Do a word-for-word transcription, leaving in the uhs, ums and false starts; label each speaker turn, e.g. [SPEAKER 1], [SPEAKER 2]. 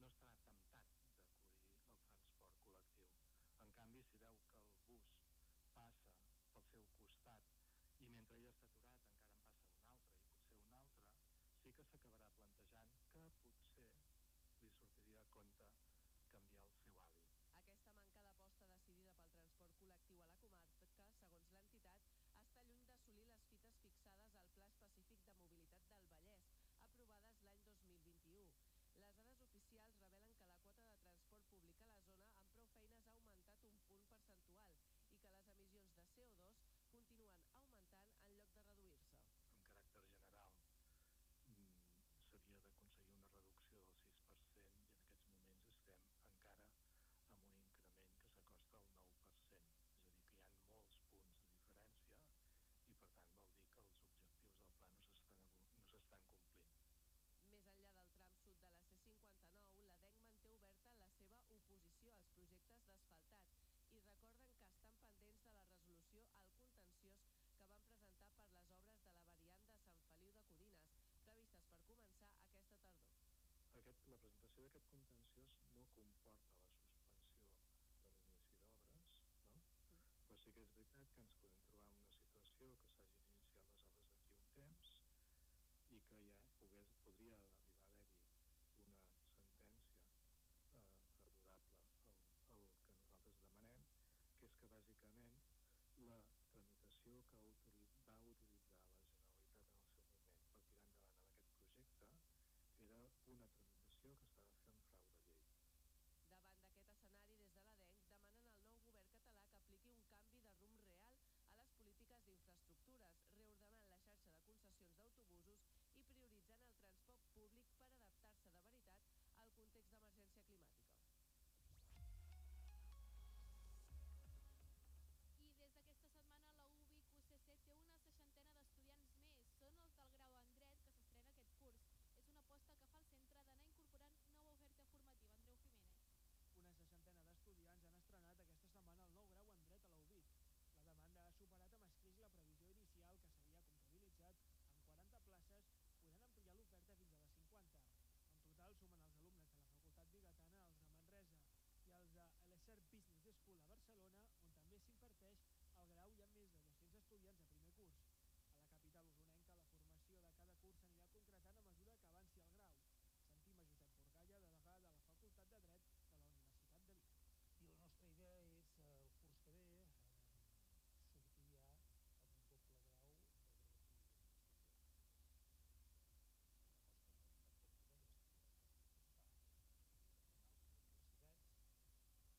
[SPEAKER 1] no estarà temptat d'acudir al transport col·lectiu. En canvi, si veu que el bus passa pel seu costat i mentre ell està aturat encara en passa un altre i potser un altre, sí que s'acabarà plantejant que potser li sortiria a compte canviar el seu hàbit.
[SPEAKER 2] Aquesta manca d'aposta decidida pel transport col·lectiu a la comarca, segons l'entitat, està lluny d'assolir les fites fixades al Pla Específic de Mobilitat del Vallès, aprovades l'any dos mil vint-i-u. Les dades oficials revelen que la quota de transport públic a la zona amb prou feines ha augmentat un punt percentual i que les emissions de C O dos continuen augmentant en lloc de reduir-se.
[SPEAKER 1] En caràcter general, s'havia d'aconseguir una reducció del sis per cent i en aquests moments estem encara amb un increment que s'acosta al nou per cent. És a dir, que hi ha molts punts de diferència i, per tant, vol dir que els objectius del pla no s'estan, no s'estan complint.
[SPEAKER 2] Més enllà del tram sud de la C cinquanta-nou, l'A D E C manté oberta la seva oposició als projectes d'asfaltat i recorden que estan pendents de la resolució al contenciós que van presentar per les obres de la variant de Sant Feliu de Codines, previstes per començar aquesta tardor.
[SPEAKER 1] Aquest, la presentació d'aquest contenciós no comporta la